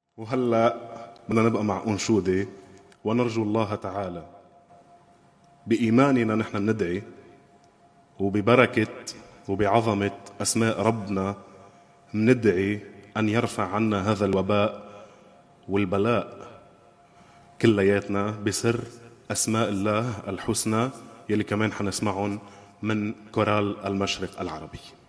وهلأ بدنا نبقى مع أنشودة، ونرجو الله تعالى بإيماننا نحن بندعي وببركة وبعظمة أسماء ربنا بندعي أن يرفع عنا هذا الوباء والبلاء كلياتنا بسر أسماء الله الحسنى يلي كمان حنسمعهم من كورال المشرق العربي.